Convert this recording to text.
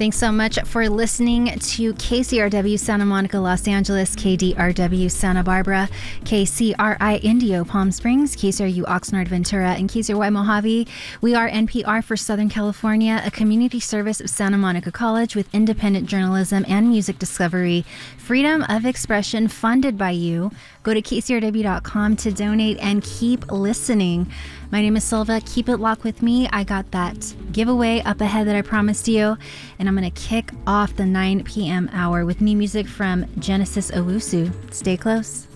Thanks so much for listening to KCRW Santa Monica, Los Angeles, KDRW Santa Barbara, KCRI Indio Palm Springs, KCRU Oxnard Ventura, and KCRY Mojave. We are NPR for Southern California, a community service of Santa Monica College with independent journalism and music discovery, freedom of expression funded by you. Go to kcrw.com to donate and keep listening. My name is Silva. Keep it locked with me. I got that giveaway up ahead that I promised you. And I'm going to kick off the 9 p.m. hour with new music from Genesis Owusu. Stay close.